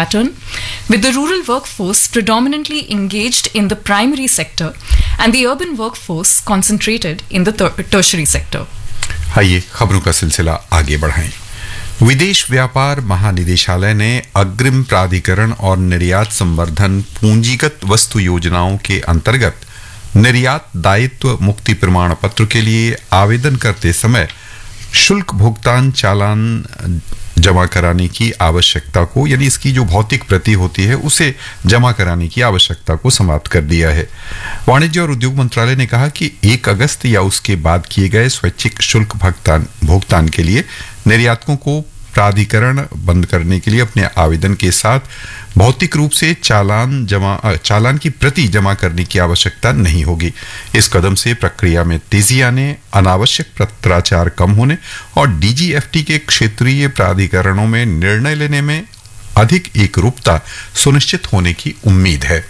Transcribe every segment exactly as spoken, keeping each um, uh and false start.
pattern, with the rural workforce predominantly engaged in the primary sector and the urban workforce concentrated in the ter- tertiary sector. आइए खबरों का सिलसिला आगे बढ़ाएं। विदेश व्यापार महानिदेशालय ने अग्रिम प्राधिकरण और निर्यात संवर्धन पूंजीगत वस्तु योजनाओं के अंतर्गत निर्यात दायित्व मुक्ति प्रमाण पत्र के लिए आवेदन करते समय शुल्क भुगतान चालान जमा कराने की आवश्यकता को, यानी इसकी जो भौतिक प्रति होती है उसे जमा कराने की आवश्यकता को समाप्त कर दिया है। वाणिज्य और उद्योग मंत्रालय ने कहा कि एक अगस्त या उसके बाद किए गए स्वैच्छिक शुल्क भुगतान भुगतान के लिए निर्यातकों को प्राधिकरण बंद करने के लिए अपने आवेदन के साथ भौतिक रूप से चालान जमा चालान की प्रति जमा करने की आवश्यकता नहीं होगी। इस कदम से प्रक्रिया में तेजी आने, अनावश्यक पत्राचार कम होने और डीजीएफटी के क्षेत्रीय प्राधिकरणों में निर्णय लेने में अधिक एकरूपता सुनिश्चित होने की उम्मीद है।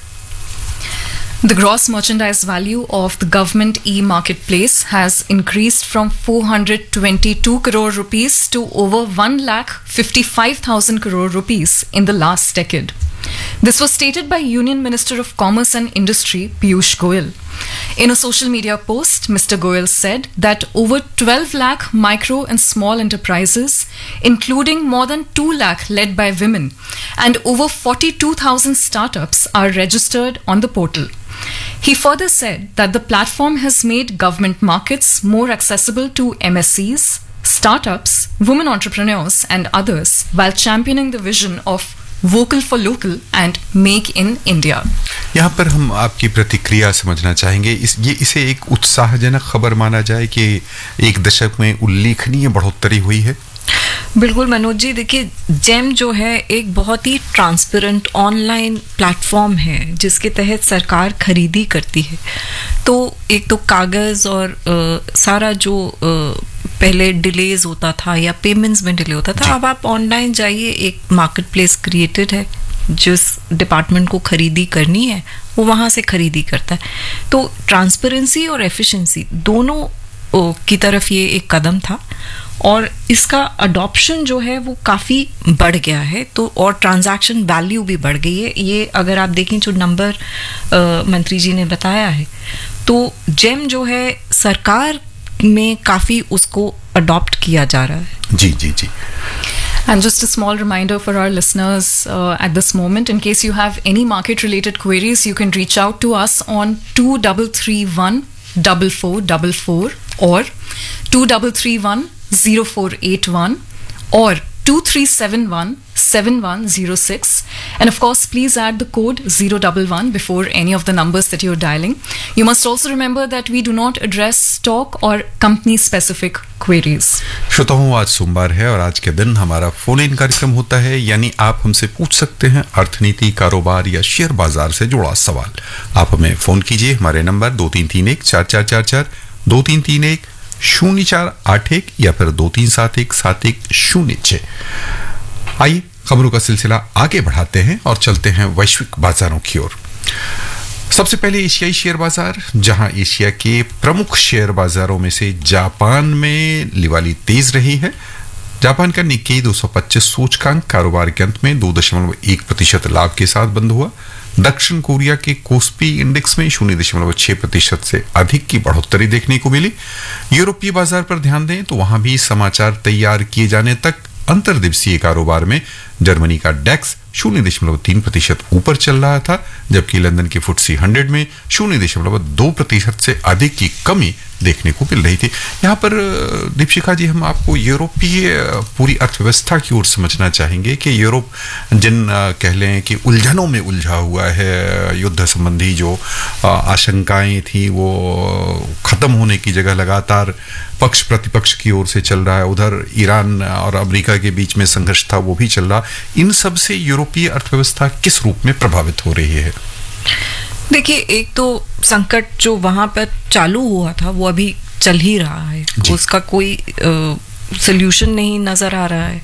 The gross merchandise value of the government e-marketplace has increased from four hundred twenty-two crore rupees to over one lakh fifty-five thousand crore rupees in the last decade. This was stated by Union Minister of Commerce and Industry Piyush Goyal. In a social media post, Mister Goyal said that over twelve lakh micro and small enterprises, including more than two lakh led by women, and over forty-two thousand startups are registered on the portal. He further said that the platform has made government markets more accessible to M S Cs, startups, women entrepreneurs, and others, while championing the vision of Vocal for Local and Make in India. यहाँ पर हम आपकी प्रतिक्रिया समझना चाहेंगे। इस ये इसे एक उत्साहजनक खबर माना जाए कि एक दशक में उल्लेखनीय बढ़ोतरी हुई है। बिल्कुल मनोज जी, देखिए जेम जो है एक बहुत ही ट्रांसपेरेंट ऑनलाइन प्लेटफॉर्म है जिसके तहत सरकार खरीदी करती है। तो एक तो कागज़ और आ, सारा जो आ, पहले डिलेज होता था या पेमेंट्स में डिले होता था, अब आप ऑनलाइन जाइए, एक मार्केट प्लेस क्रिएटेड है, जिस डिपार्टमेंट को खरीदी करनी है वो वहाँ से खरीदी करता है। तो ट्रांसपेरेंसी और एफिशिएंसी दोनों की तरफ ये एक कदम था और इसका अडॉप्शन जो है वो काफ़ी बढ़ गया है। तो और ट्रांजैक्शन वैल्यू भी बढ़ गई है। ये अगर आप देखें जो नंबर मंत्री जी ने बताया है, तो जेम जो है सरकार में काफ़ी उसको अडॉप्ट किया जा रहा है। जी जी जी। And just a small reminder for our listeners uh, at this moment, in case you have any market-related queries, you can reach out to us on two three three one four four four four or two three three one zero four eight one or two three seven one seven one zero six, and of course please add the code zero one one before any of the numbers that you're dialing. You must also remember that we do not address stock or company specific queries. श्रोताओं, आज सोमवार है और आज के दिन हमारा phone in कार्यक्रम होता है, यानी आप हमसे पूछ सकते हैं अर्थनीति, कारोबार या शेयर बाजार से जुड़ा सवाल। आप हमें फोन कीजिए, हमारे नंबर दो तीन तीन एक चार चार चार चार, दो तीन तीन एक शून्य चार आठ एक या फिर दो तीन सात एक सात एक शून्य छः। आइए खबरों का सिलसिला आगे बढ़ाते हैं और चलते हैं वैश्विक बाजारों की ओर। सबसे पहले एशियाई शेयर बाजार, जहां एशिया के प्रमुख शेयर बाजारों में से जापान में लिवाली तेज रही है। जापान का निक्केई दो सौ पच्चीस सूचकांक कारोबार के अंत में दो दशमलव एक प्रतिशत लाभ के साथ बंद हुआ। दक्षिण कोरिया के कोस्पी इंडेक्स में शून्य दशमलव छह प्रतिशत से अधिक की बढ़ोतरी देखने को मिली। यूरोपीय बाजार पर ध्यान दें तो वहां भी समाचार तैयार किए जाने तक अंतर्दिवसीय कारोबार में जर्मनी का डेक्स शून्य दशमलव तीन प्रतिशत ऊपर चल रहा था, जबकि लंदन के फुटसी हंड्रेड में शून्य दशमलव दो प्रतिशत से अधिक की कमी देखने को मिल रही थी। यहाँ पर दीपशिखा जी, हम आपको यूरोपीय पूरी अर्थव्यवस्था की ओर समझना चाहेंगे कि यूरोप जिन कह लें कि उलझनों में उलझा हुआ है, युद्ध संबंधी जो आशंकाएं थी वो खत्म होने की जगह लगातार पक्ष प्रतिपक्ष की ओर से चल रहा है। उधर ईरान और अमेरिका के बीच में संघर्ष था, वो भी चल रहा। इन सब से यूरोपीय अर्थव्यवस्था किस रूप में प्रभावित हो रही है? देखिए, एक तो संकट जो वहां पर चालू हुआ था वो अभी चल ही रहा है, उसका कोई सॉल्यूशन नहीं नजर आ रहा है।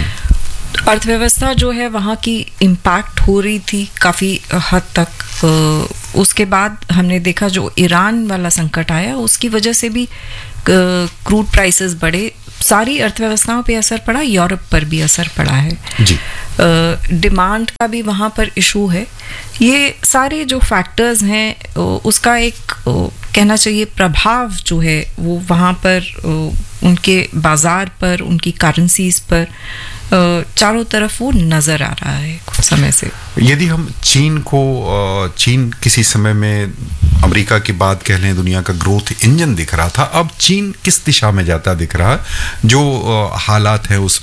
अर्थव्यवस्था जो है वहाँ की इम्पैक्ट हो रही थी काफ़ी हद तक। उसके बाद हमने देखा जो ईरान वाला संकट आया उसकी वजह से भी क्रूड प्राइसेस बढ़े, सारी अर्थव्यवस्थाओं पे असर पड़ा, यूरोप पर भी असर पड़ा है जी। डिमांड का भी वहाँ पर इशू है। ये सारे जो फैक्टर्स हैं उसका एक कहना चाहिए प्रभाव जो है वो वहाँ पर उनके बाजार पर, उनकी करेंसीज पर चारों तरफ वो नज़र आ रहा है कुछ समय से। यदि हम चीन को, चीन किसी समय में अमेरिका के बाद कह लें दुनिया का ग्रोथ इंजन दिख रहा था, अब चीन किस दिशा में जाता दिख रहा है? जो हालात है उस